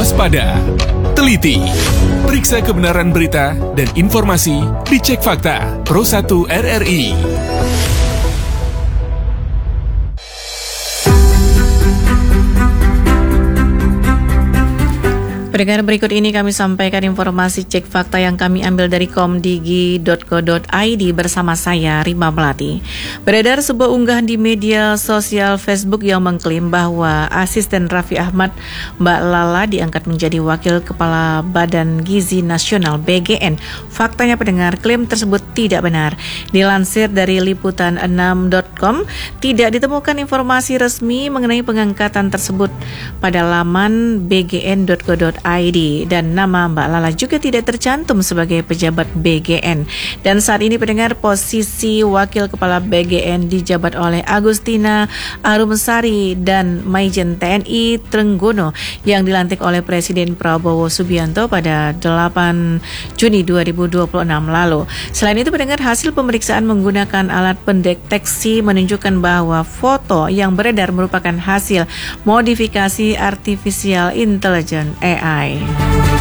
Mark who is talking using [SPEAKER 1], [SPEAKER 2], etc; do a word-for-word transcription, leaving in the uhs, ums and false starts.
[SPEAKER 1] waspada, teliti, periksa kebenaran berita dan informasi di Cek Fakta Pro satu R R I.
[SPEAKER 2] Pendengar, berikut ini kami sampaikan informasi cek fakta yang kami ambil dari komdigi dot co dot i d bersama saya, Rima Melati. Beredar sebuah unggahan di media sosial Facebook yang mengklaim bahwa asisten Raffi Ahmad, Mbak Lala, diangkat menjadi Wakil Kepala Badan Gizi Nasional B G N. Faktanya pendengar, klaim tersebut tidak benar. Dilansir dari liputan enam dot com, tidak ditemukan informasi resmi mengenai pengangkatan tersebut pada laman b g n dot co dot i d dan nama Mbak Lala juga tidak tercantum sebagai pejabat B G N. Dan saat ini pendengar, posisi Wakil Kepala B G N dijabat oleh Agustina Arumsari dan Maijen T N I Trenggono yang dilantik oleh Presiden Prabowo Subianto pada delapan Juni dua ribu dua puluh enam lalu. Selain itu pendengar, hasil pemeriksaan menggunakan alat pendeteksi menunjukkan bahwa foto yang beredar merupakan hasil modifikasi artificial intelligence A I.